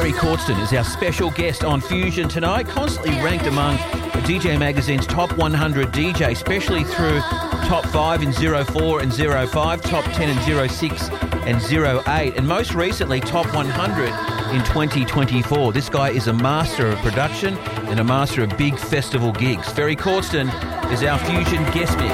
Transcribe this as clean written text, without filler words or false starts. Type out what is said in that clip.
Ferry Cordston is our special guest on Fusion tonight, constantly ranked among DJ Magazine's top 100 DJ, especially through top 5 in 04 and 05, top 10 in 06 and 08, and most recently top 100 in 2024. This guy is a master of production and a master of big festival gigs. Ferry Cordston is our Fusion guest mix.